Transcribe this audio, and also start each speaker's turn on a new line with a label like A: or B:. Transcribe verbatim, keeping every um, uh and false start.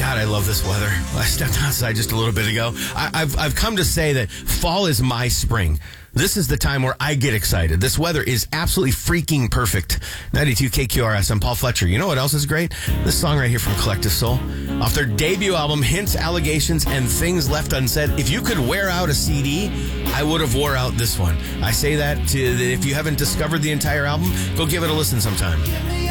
A: God, I love this weather. I stepped outside just a little bit ago. I, I've I've come to say that fall is my spring. This is the time where I get excited. This weather is absolutely freaking perfect. ninety-two K Q R S. I'm Paul Fletcher. You know what else is great? This song right here from Collective Soul. Off their debut album, Hints, Allegations, and Things Left Unsaid. If you could wear out a C D, I would have wore out this one. I say that to, if you haven't discovered the entire album, go give it a listen sometime.